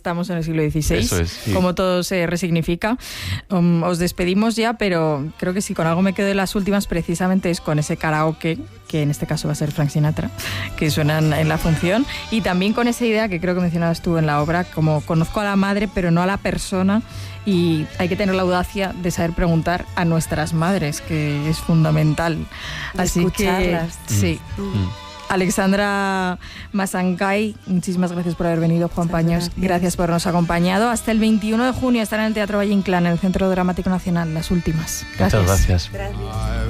estamos en el siglo XVI. Eso es, sí. Como todo se resignifica. Os despedimos ya, pero creo que si con algo me quedo de las últimas, precisamente es con ese karaoke, que en este caso va a ser Frank Sinatra, que suenan en la función, y también con esa idea que creo que mencionabas tú en la obra, como conozco a la madre pero no a la persona, y hay que tener la audacia de saber preguntar a nuestras madres, que es fundamental. Así escucharlas. que sí. Alexandra Masankai, muchísimas gracias por haber venido. Juan Paños, gracias por habernos acompañado. Hasta el 21 de junio estarán en el Teatro Valle Inclán, en el Centro Dramático Nacional, las últimas. Muchas gracias. Gracias.